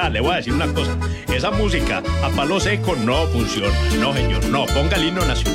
Vea, le voy a decir una cosa. Esa música a palo seco no funciona. No, señor, no. Ponga el himno nacional.